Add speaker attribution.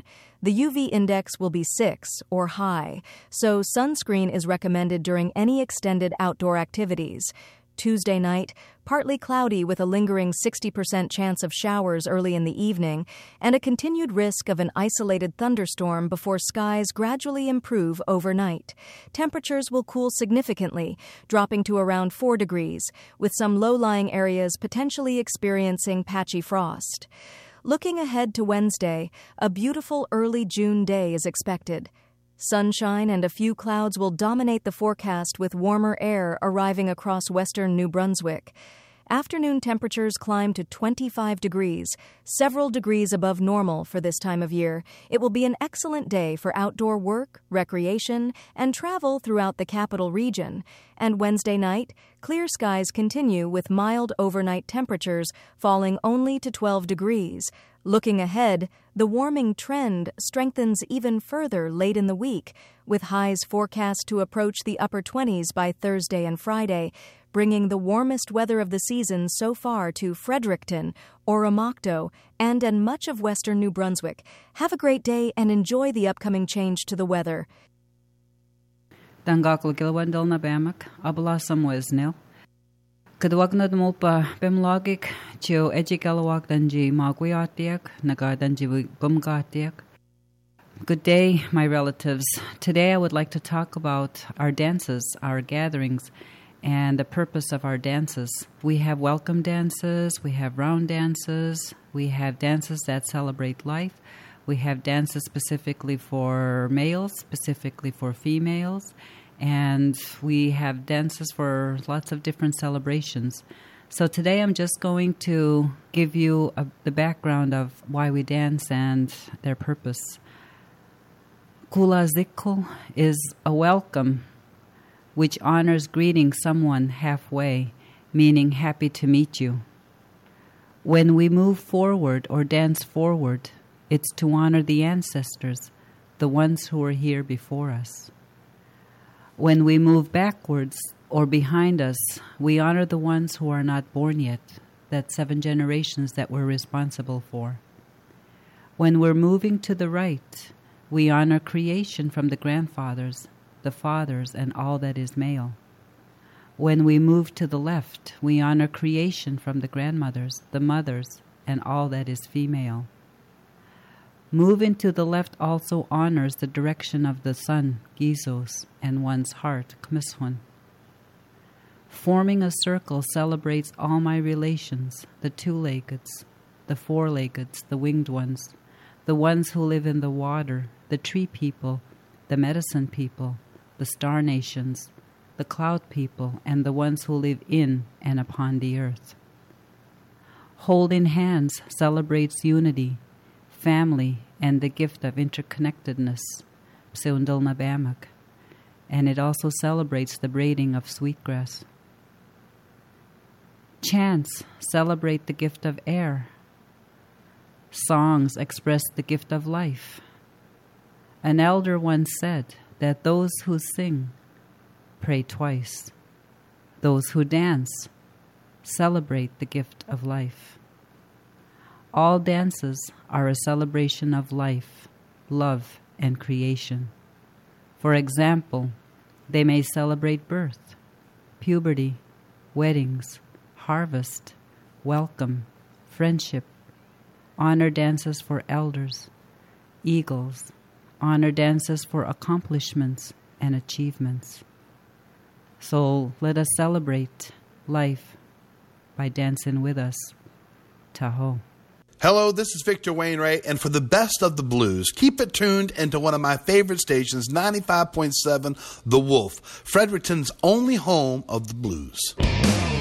Speaker 1: The UV index will be 6 or high, so sunscreen is recommended during any extended outdoor activities. Tuesday night, partly cloudy with a lingering 60% chance of showers early in the evening and a continued risk of an isolated thunderstorm before skies gradually improve overnight. Temperatures will cool significantly, dropping to around 4 degrees, with some low-lying areas potentially experiencing patchy frost. Looking ahead to Wednesday, a beautiful early June day is expected. Sunshine and a few clouds will dominate the forecast with warmer air arriving across western New Brunswick. Afternoon temperatures climb to 25 degrees, several degrees above normal for this time of year. It will be an excellent day for outdoor work, recreation, and travel throughout the capital region. And Wednesday night, clear skies continue with mild overnight temperatures falling only to 12 degrees. Looking ahead, the warming trend strengthens even further late in the week, with highs forecast to approach the upper 20s by Thursday and Friday, bringing the warmest weather of the season so far to Fredericton, Oromocto, and much of western New Brunswick. Have a great day and enjoy the upcoming change to the weather.
Speaker 2: Dangakal Gilwandel na Bamak, Abala Samwesnil. Kadwagnad mo pa bemlogik, Chio Ejigalawak Danji Magwiatiak, Naga Danji Bumgatiak. Good day, my relatives. Today I would like to talk about our dances, our gatherings, and the purpose of our dances. We have welcome dances, we have round dances, we have dances that celebrate life, we have dances specifically for males, specifically for females, and we have dances for lots of different celebrations. So today I'm just going to give you the background of why we dance and their purpose. Kula Zikko is a welcome which honors greeting someone halfway, meaning happy to meet you. When we move forward or dance forward, it's to honor the ancestors, the ones who were here before us. When we move backwards or behind us, we honor the ones who are not born yet, that 7 generations that we're responsible for. When we're moving to the right, we honor creation from the grandfathers, the fathers, and all that is male. When we move to the left, we honor creation from the grandmothers, the mothers, and all that is female. Moving to the left also honors the direction of the sun, Gizos, and one's heart, Kmiswan. Forming a circle celebrates all my relations, the 2-leggeds, the 4-leggeds, the winged ones, the ones who live in the water, the tree people, the medicine people, the star nations, the cloud people, and the ones who live in and upon the earth. Holding hands celebrates unity, family, and the gift of interconnectedness, Pseundilna Bamak, and it also celebrates the braiding of sweetgrass. Chants celebrate the gift of air. Songs express the gift of life. An elder once said that those who sing pray twice. Those who dance celebrate the gift of life. All dances are a celebration of life, love, and creation. For example, they may celebrate birth, puberty, weddings, harvest, welcome, friendship, honor dances for elders, eagles, honor dances for accomplishments and achievements. So let us celebrate life by dancing with us. Tahoe.
Speaker 3: Hello, this is Victor Wainwright, and for the best of the blues, keep it tuned into one of my favorite stations, 95.7 The Wolf, Fredericton's only home of the blues.